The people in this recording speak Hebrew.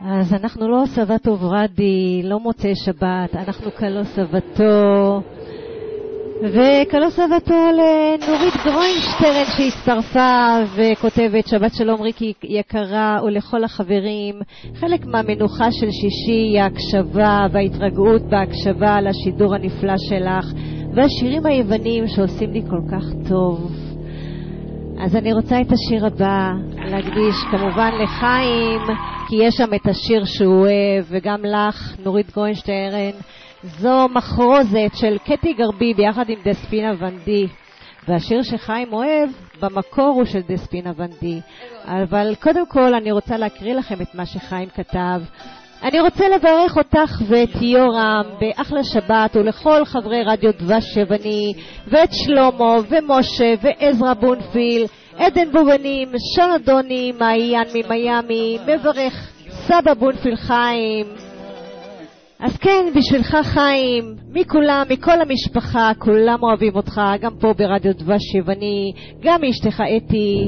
אז אנחנו לא סבתו ורדי, לא מוצאי שבת, אנחנו קלו סבתו, וקלו סבתו לנורית גרוינשטרן שהצטרפה וכותבת שבת שלום ריקי יקרה ולכל החברים. חלק מהמנוחה של שישי היא ההקשבה וההתרגעות בהקשבה לשידור הנפלא שלך והשירים היוונים שעושים לי כל כך טוב. אז אני רוצה את השיר הבא להקדיש כמובן לחיים, כי יש שם את השיר שהוא אוהב, וגם לך נורית גרוינשטרן. זו מחרוזת של קטי גרבי ביחד עם דספינה ונדי, והשיר שחיים אוהב במקור הוא של דספינה ונדי. אבל קודם כל אני רוצה להקריא לכם את מה שחיים כתב. אני רוצה לברך אותך ואת יורם באחלה שבת ולכל חברי רדיו דבש יווני, ואת שלמה ומשה ועזרא בונפיל, עדן בובנים, שון אדוני, מעיין ממיימי, מברך סבא בונפיל חיים. אז כן, בשבילך חיים, מכולם, מכל המשפחה, כולם אוהבים אותך, גם פה ברדיו דבש יווני, גם אשתך אתי,